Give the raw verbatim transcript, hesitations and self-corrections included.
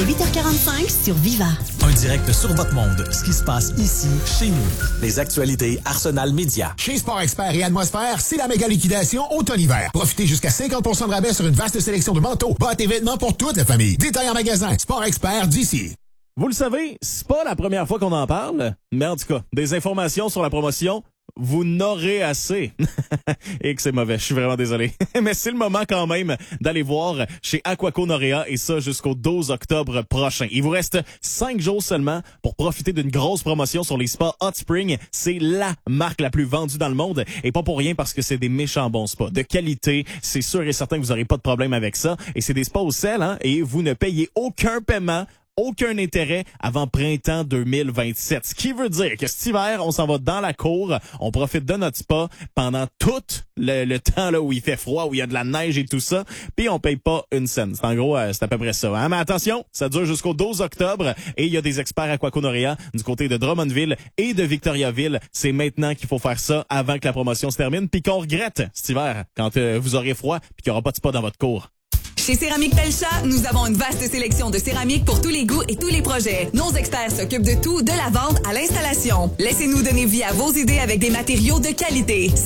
huit heures quarante-cinq sur Viva. Un direct sur votre monde. Ce qui se passe ici, chez nous. Les actualités Arsenal Média. Chez Sport Expert et Atmosphère, c'est la méga liquidation automne-hiver. Profitez jusqu'à cinquante pour cent de rabais sur une vaste sélection de manteaux, bottes et vêtements pour toute la famille. Détail en magasin. Sport Expert d'ici. Vous le savez, c'est pas la première fois qu'on en parle, mais en tout cas, des informations sur la promotion, vous n'aurez assez. Et que c'est mauvais, je suis vraiment désolé. Mais c'est le moment quand même d'aller voir chez Aquaco Norea et ça jusqu'au douze octobre prochain. Il vous reste cinq jours seulement pour profiter d'une grosse promotion sur les spas Hot Spring. C'est la marque la plus vendue dans le monde et pas pour rien parce que c'est des méchants bons spas. De qualité, c'est sûr et certain que vous n'aurez pas de problème avec ça. Et c'est des spas au sel, hein, et vous ne payez aucun paiement. Aucun intérêt avant printemps deux mille vingt-sept. Ce qui veut dire que cet hiver, on s'en va dans la cour, on profite de notre spa pendant tout le, le temps là où il fait froid, où il y a de la neige et tout ça, puis on paye pas une scène. C'est en gros, euh, c'est à peu près ça. Hein? Mais attention, ça dure jusqu'au douze octobre et il y a des experts Aquaco Norea du côté de Drummondville et de Victoriaville. C'est maintenant qu'il faut faire ça avant que la promotion se termine, puis qu'on regrette cet hiver quand euh, vous aurez froid puis qu'il n'y aura pas de spa dans votre cour. Chez Céramique Pelchat, nous avons une vaste sélection de céramique pour tous les goûts et tous les projets. Nos experts s'occupent de tout, de la vente à l'installation. Laissez-nous donner vie à vos idées avec des matériaux de qualité.